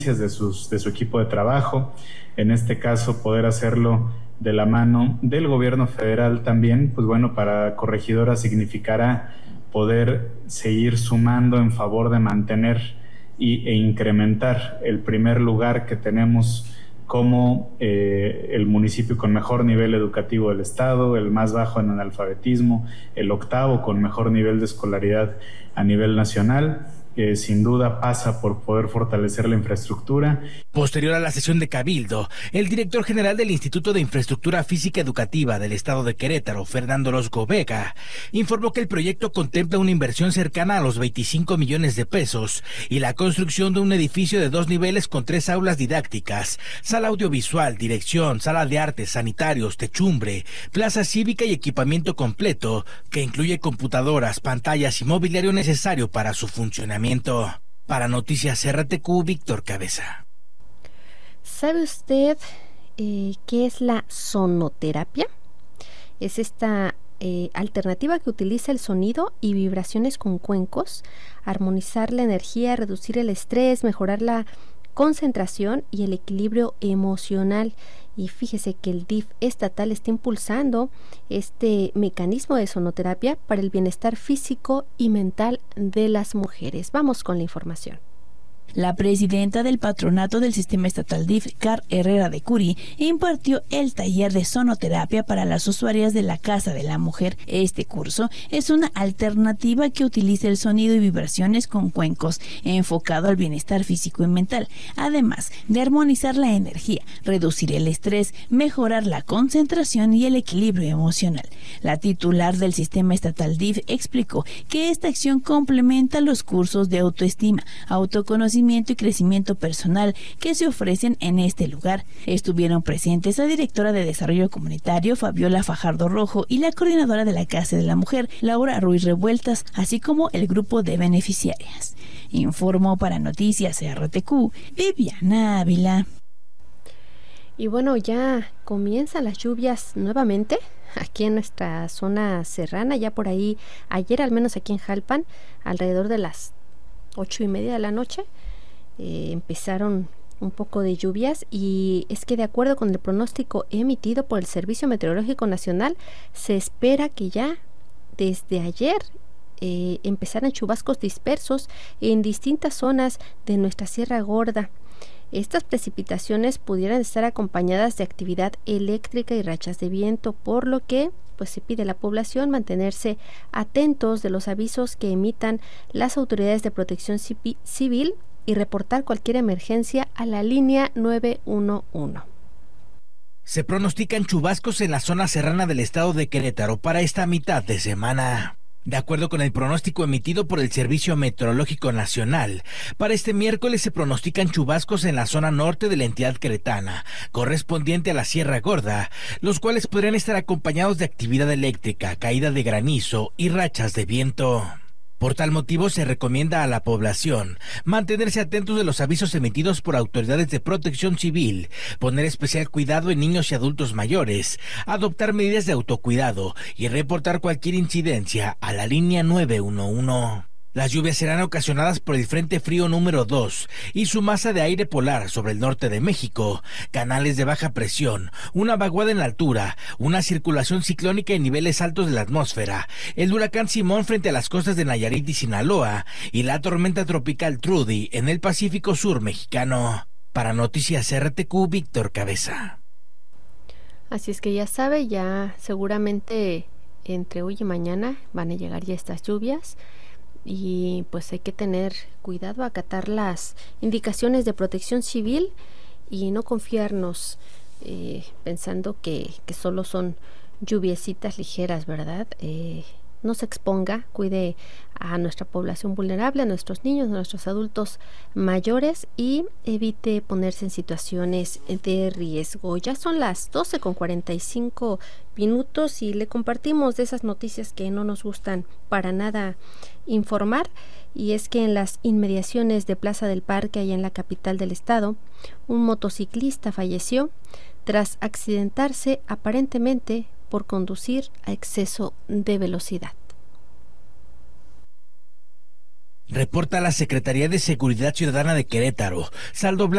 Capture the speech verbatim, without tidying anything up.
de, sus, de su equipo de trabajo, en este caso poder hacerlo de la mano del gobierno federal también, pues bueno, para Corregidora significará poder seguir sumando en favor de mantener y, e incrementar el primer lugar que tenemos como eh, el municipio con mejor nivel educativo del estado, el más bajo en analfabetismo, el octavo con mejor nivel de escolaridad a nivel nacional. Que sin duda pasa por poder fortalecer la infraestructura. Posterior a la sesión de Cabildo, el director general del Instituto de Infraestructura Física Educativa del Estado de Querétaro, Fernando Orozco Vega, informó que el proyecto contempla una inversión cercana a los veinticinco millones de pesos y la construcción de un edificio de dos niveles con tres aulas didácticas, sala audiovisual, dirección, sala de artes, sanitarios, techumbre, plaza cívica y equipamiento completo, que incluye computadoras, pantallas y mobiliario necesario para su funcionamiento. Para Noticias R T Q, Víctor Cabeza. ¿Sabe usted eh, qué es la sonoterapia? Es esta eh, alternativa que utiliza el sonido y vibraciones con cuencos, armonizar la energía, reducir el estrés, mejorar la concentración y el equilibrio emocional. Y fíjese que el D I F estatal está impulsando este mecanismo de sonoterapia para el bienestar físico y mental de las mujeres. Vamos con la información. La presidenta del patronato del sistema estatal D I F, Car Herrera de Curi, impartió el taller de sonoterapia para las usuarias de la Casa de la Mujer. Este curso es una alternativa que utiliza el sonido y vibraciones con cuencos, enfocado al bienestar físico y mental, además de armonizar la energía, reducir el estrés, mejorar la concentración y el equilibrio emocional. La titular del sistema estatal D I F explicó que esta acción complementa los cursos de autoestima, autoconocimiento y crecimiento personal que se ofrecen en este lugar. Estuvieron presentes la directora de Desarrollo Comunitario, Fabiola Fajardo Rojo, y la coordinadora de la Casa de la Mujer, Laura Ruiz Revueltas, así como el grupo de beneficiarias. Informó para Noticias R T Q, Viviana Ávila. Y bueno, ya comienzan las lluvias nuevamente aquí en nuestra zona serrana, ya por ahí, ayer al menos aquí en Jalpan, alrededor de las ocho y media de la noche, eh, empezaron un poco de lluvias, y es que de acuerdo con el pronóstico emitido por el Servicio Meteorológico Nacional, se espera que ya desde ayer eh, empezaran chubascos dispersos en distintas zonas de nuestra Sierra Gorda. Estas precipitaciones pudieran estar acompañadas de actividad eléctrica y rachas de viento, por lo que pues se pide a la población mantenerse atentos de los avisos que emitan las autoridades de protección civil y reportar cualquier emergencia a la línea nueve uno uno. Se pronostican chubascos en la zona serrana del estado de Querétaro para esta mitad de semana. De acuerdo con el pronóstico emitido por el Servicio Meteorológico Nacional, para este miércoles se pronostican chubascos en la zona norte de la entidad queretana, correspondiente a la Sierra Gorda, los cuales podrían estar acompañados de actividad eléctrica, caída de granizo y rachas de viento. Por tal motivo, se recomienda a la población mantenerse atentos de los avisos emitidos por autoridades de protección civil, poner especial cuidado en niños y adultos mayores, adoptar medidas de autocuidado y reportar cualquier incidencia a la línea nueve uno uno. Las lluvias serán ocasionadas por el Frente Frío número dos y su masa de aire polar sobre el norte de México, canales de baja presión, una vaguada en la altura, una circulación ciclónica en niveles altos de la atmósfera, el huracán Simón frente a las costas de Nayarit y Sinaloa y la tormenta tropical Trudy en el Pacífico Sur mexicano. Para Noticias R T Q, Víctor Cabeza. Así es que ya sabe, ya seguramente entre hoy y mañana van a llegar ya estas lluvias. Y pues hay que tener cuidado, acatar las indicaciones de protección civil y no confiarnos eh, pensando que, que solo son lluviecitas ligeras, ¿verdad? Eh, no se exponga, cuide a nuestra población vulnerable, a nuestros niños, a nuestros adultos mayores, y evite ponerse en situaciones de riesgo. Ya son las doce con cuarenta y cinco minutos y le compartimos de esas noticias que no nos gustan para nada informar, y es que en las inmediaciones de Plaza del Parque, allá en la capital del estado, un motociclista falleció tras accidentarse aparentemente por conducir a exceso de velocidad. Reporta la Secretaría de Seguridad Ciudadana de Querétaro. Saldo